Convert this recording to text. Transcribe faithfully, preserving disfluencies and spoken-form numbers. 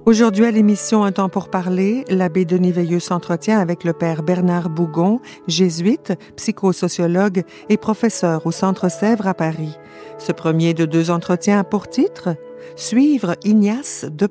Aujourd'hui à l'émission Un temps pour parler, l'abbé Denis Veilleux s'entretient avec le père Bernard Bougon, jésuite, psychosociologue et professeur au Centre Sèvres à Paris. Ce premier de deux entretiens a pour titre « Suivre Ignace de près ».